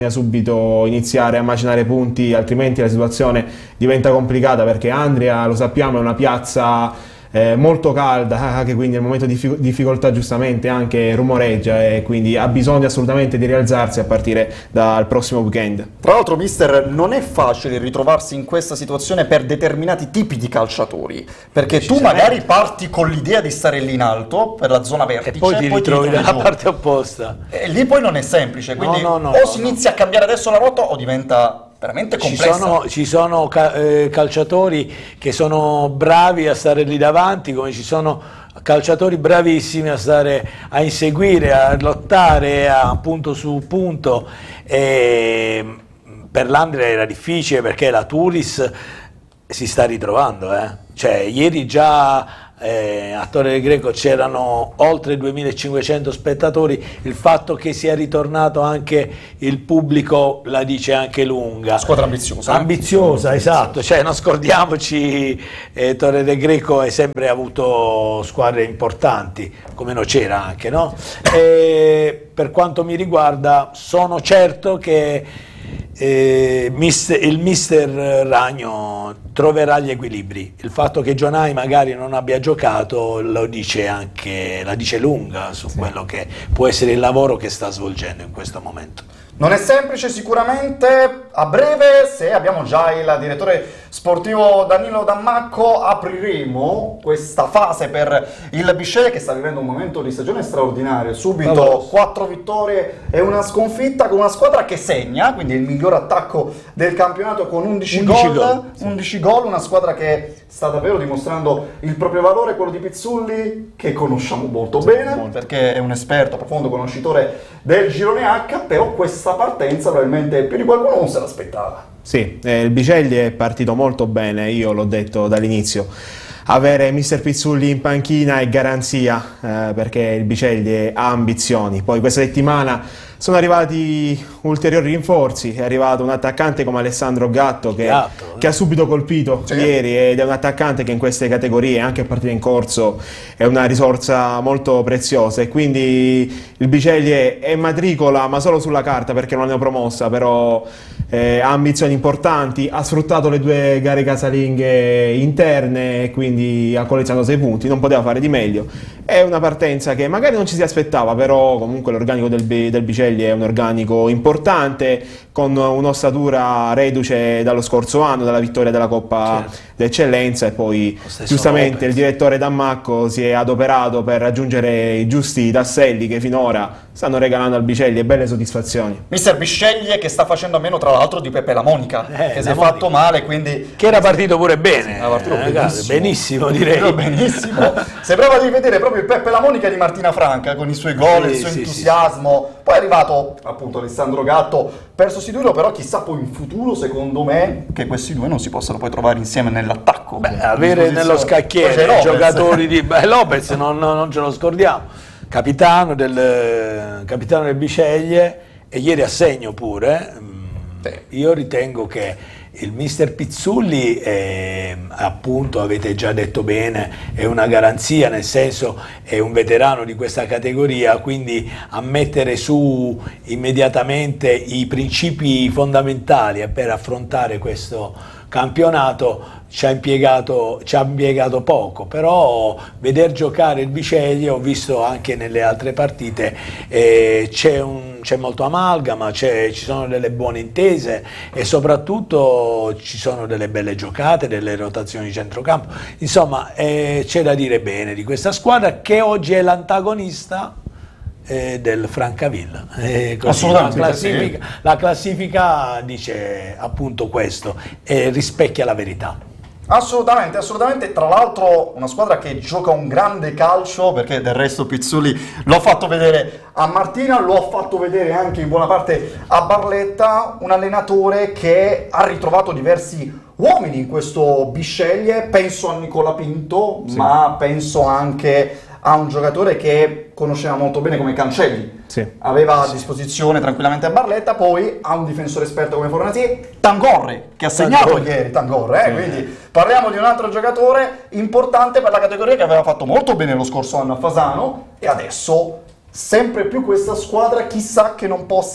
subito iniziare a macinare punti, altrimenti la situazione diventa complicata, perché Andria, lo sappiamo, è una piazza molto calda, che quindi nel momento di difficoltà giustamente anche rumoreggia, e quindi ha bisogno assolutamente di rialzarsi a partire dal prossimo weekend. Tra l'altro, mister, non è facile ritrovarsi in questa situazione per determinati tipi di calciatori, perché tu magari parti con l'idea di stare lì in alto per la zona vertice e poi ti ritrovi dalla parte opposta, e lì poi non è semplice, quindi si inizia a cambiare adesso la rotta o diventa veramente complessa. Ci sono calciatori che sono bravi a stare lì davanti, come ci sono calciatori bravissimi a inseguire, a lottare a punto su punto. E per l'Andria era difficile, perché la Turis si sta ritrovando, cioè ieri già a Torre del Greco c'erano oltre 2500 spettatori. Il fatto che sia ritornato anche il pubblico la dice anche lunga. Squadra ambiziosa. Esatto, cioè non scordiamoci, Torre del Greco ha sempre avuto squadre importanti, come Nocera anche, no? E per quanto mi riguarda sono certo che il mister Ragno troverà gli equilibri. Il fatto che Gionai magari non abbia giocato la dice lunga su quello che può essere il lavoro che sta svolgendo in questo momento. Non è semplice sicuramente. A breve, se abbiamo già il direttore sportivo Danilo Dammacco, apriremo questa fase per il Bisceglie, che sta vivendo un momento di stagione straordinario. Subito 4 vittorie e una sconfitta, con una squadra che segna, quindi il miglior attacco del campionato con 11 gol. 11 gol, una squadra che sta davvero dimostrando il proprio valore, quello di Pizzulli, che conosciamo molto bene, perché è un esperto, profondo conoscitore del girone H, però questa partenza probabilmente più di qualcuno non se l'aspettava. Sì, il Bisceglie è partito molto bene, io l'ho detto dall'inizio. Avere mister Pizzulli in panchina è garanzia, perché il Bisceglie ha ambizioni. Poi questa settimana sono arrivati ulteriori rinforzi, è arrivato un attaccante come Alessandro Gatto che ha subito colpito ieri, ed è un attaccante che in queste categorie, anche a partita in corso, è una risorsa molto preziosa, e quindi il Bisceglie è in matricola, ma solo sulla carta, perché non l'hanno promossa, però ha ambizioni importanti, ha sfruttato le 2 gare casalinghe interne, quindi ha collezionato 6 punti, non poteva fare di meglio. È una partenza che magari non ci si aspettava, però comunque l'organico del Bisceglie è un organico importante, con un'ossatura reduce dallo scorso anno, dalla vittoria della Coppa d'Eccellenza, e poi giustamente il direttore Dammacco si è adoperato per raggiungere i giusti tasselli che finora stanno regalando al Bisceglie belle soddisfazioni. Mister Bisceglie che sta facendo a meno, tra l'altro, di Peppe La Monica, che si è fatto male, quindi che era partito pure bene, benissimo, direi. Benissimo. Sembrava di vedere proprio il Peppe La Monica di Martina Franca, con i suoi gol, il suo entusiasmo. Poi è arrivato appunto Alessandro Gatto per sostituirlo, però chissà poi in futuro, secondo me, che questi due non si possano poi trovare insieme nell'attacco. Avere nello scacchiere giocatori di Lopez non ce lo scordiamo, capitano del Bisceglie, e ieri a segno pure. Io ritengo che il mister Pizzulli, appunto, avete già detto bene, è una garanzia, nel senso è un veterano di questa categoria, quindi a mettere su immediatamente i principi fondamentali per affrontare questo campionato ci ha impiegato poco, però veder giocare il Bisceglie, ho visto anche nelle altre partite, c'è molto amalgama, ci sono delle buone intese, e soprattutto ci sono delle belle giocate, delle rotazioni di centrocampo. Insomma, c'è da dire bene di questa squadra, che oggi è l'antagonista del Francavilla. Assolutamente, la classifica dice appunto questo, e rispecchia la verità. Assolutamente, assolutamente. Tra l'altro una squadra che gioca un grande calcio, perché del resto Pizzulli l'ho fatto vedere a Martina, l'ho fatto vedere anche in buona parte a Barletta, un allenatore che ha ritrovato diversi uomini in questo Bisceglie. Penso a Nicola Pinto, ma penso anche a un giocatore che conosceva molto bene come Cancelli, aveva a disposizione tranquillamente a Barletta. Poi ha un difensore esperto come Fornasi, Tangorre, che ha segnato ieri, quindi parliamo di un altro giocatore importante per la categoria, che aveva fatto molto bene lo scorso anno a Fasano, e adesso sempre più questa squadra chissà che non possa